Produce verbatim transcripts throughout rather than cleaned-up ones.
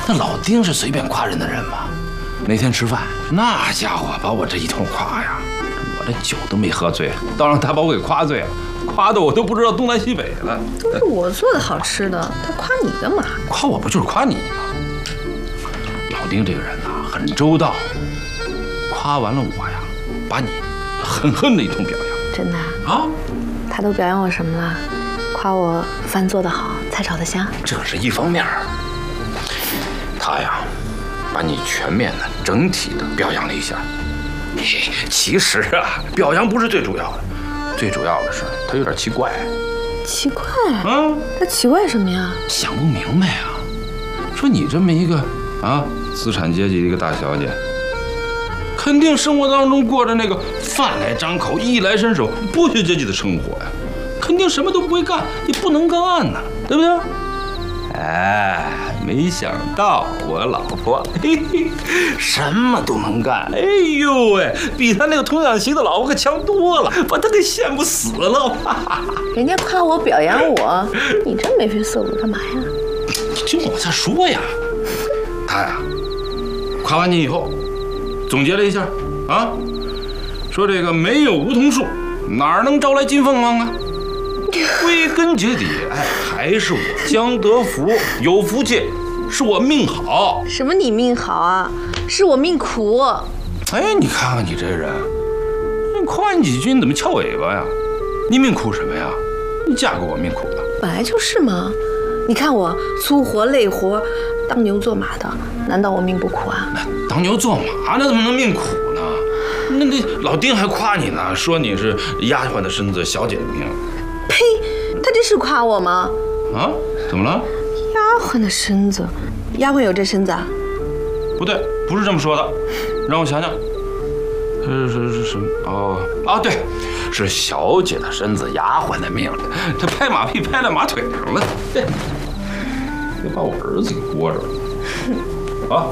那老丁是随便夸人的人吗？那天吃饭，那家伙把我这一通夸呀，我这酒都没喝醉，倒让他把我给夸醉了，夸的我都不知道东南西北了。 都是我做的好吃的，他夸你干嘛？ 夸我不就是夸你吗？老丁这个人啊，很周到，夸完了我呀，把你狠狠的一通表扬。 真的啊？ 他都表扬我什么了？夸我饭做得好，菜炒得香。 这是一方面，他呀，把你全面的、整体的表扬了一下。嘿，其实啊，表扬不是最主要的，最主要的是他有点奇怪。 奇怪？ 嗯， 他奇怪什么呀？ 想不明白啊。说你这么一个啊，资产阶级的一个大小姐，肯定生活当中过着那个饭来张口、衣来伸手、剥削阶级的生活呀，肯定什么都不会干，也不能干呐，对不对？哎，没想到我老婆，嘿嘿，什么都能干。哎呦喂，比他那个童养媳的老婆可强多了，把他给羡慕死了。 人家夸我表扬我，你这眉飞色舞干嘛呀？ 你听我再说呀。他呀，夸完你以后，总结了一下啊，说这个没有梧桐树，哪能招来金凤凰啊？归根结底，哎，还是我江德福有福气，是我命好。 什么你命好啊？是我命苦。 哎，你看看你这人，你夸你几句，你怎么翘尾巴呀？你命苦什么呀？你嫁给我命苦了。 本来就是嘛。你看我粗活累活，当牛做马的，难道我命不苦啊？ 那当牛做马，那怎么能命苦呢？那那老丁还夸你呢，说你是丫鬟的身子，小姐的命。 呸！他这是夸我吗？ 啊？怎么了？ 丫鬟的身子，丫鬟有这身子啊？ 不对，不是这么说的，让我想想。是是是什么？哦啊，对，是小姐的身子，丫鬟的命。这拍马屁拍在马腿上了，这得把我儿子给豁着了。啊！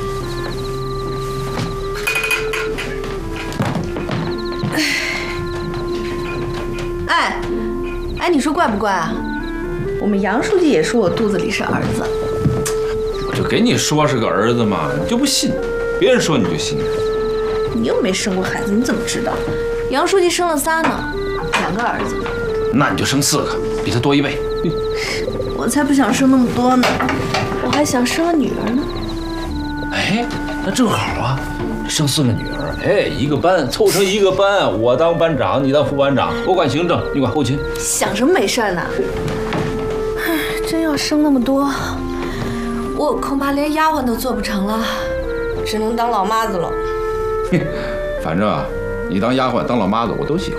哎，哎，你说怪不怪啊？我们杨书记也说我肚子里是儿子。 我就给你说是个儿子嘛，你就不信，别人说你就信。 你又没生过孩子，你怎么知道？杨书记生了仨呢，两个儿子。 那你就生四个，比他多一倍。 我才不想生那么多呢，我还想生个女儿呢。 哎，那正好啊，生四个女儿，哎，一个班凑成一个班，我当班长，你当副班长，我管行政，你管后勤。 想什么没事呢？唉，真要生那么多，我恐怕连丫鬟都做不成了，只能当老妈子了。 反正啊，你当丫鬟当老妈子我都行。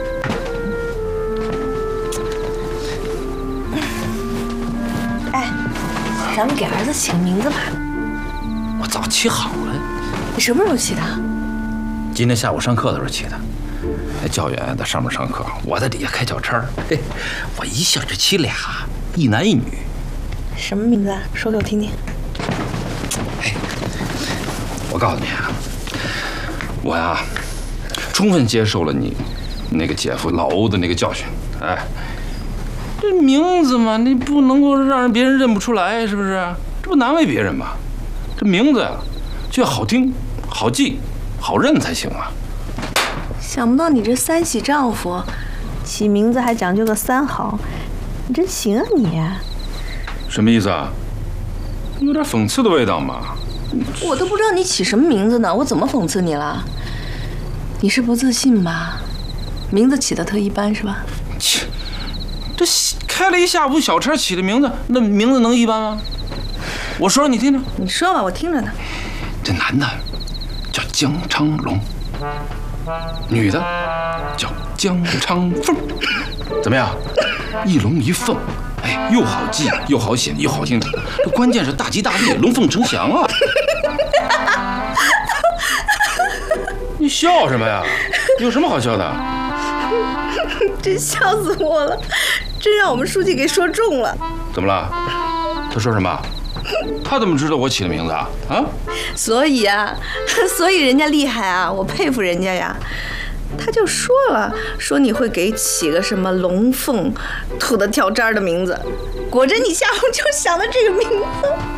哎，咱们给儿子起个名字吧。 我早起好了。 你什么时候起的？ 今天下午上课的时候起的。那教员在上面上课，我在底下开小差。嘿，我一下就起俩，一男一女。 什么名字啊？说给我听听。 哎，我告诉你啊。我呀，充分接受了你那个姐夫老欧的那个教训。哎，这名字嘛，你不能够让别人认不出来，是不是？这不难为别人吗？这名字呀，就要好听、好记、好认才行啊。 想不到你这三喜丈夫，起名字还讲究个三好，你真行啊你！ 什么意思啊？有点讽刺的味道嘛。 我都不知道你起什么名字呢，我怎么讽刺你了？你是不自信吧？名字起的特一般是吧？ 切，这开了一下午小差起的名字，那名字能一般吗？我说你听听。 你说吧，我听着呢。 这男的叫江昌龙，女的叫江昌凤，怎么样？一龙一凤。哎，又好记又好写又好听，这关键是大吉大利，龙凤呈祥啊！你笑什么呀？有什么好笑的？ 真笑死我了，真让我们书记给说中了。 怎么了？他说什么？他怎么知道我起的名字啊？啊？ 所以啊，所以人家厉害啊，我佩服人家呀。他就说了，说你会给起个什么龙凤吐的跳渣的名字，果真你下午就想到这个名字。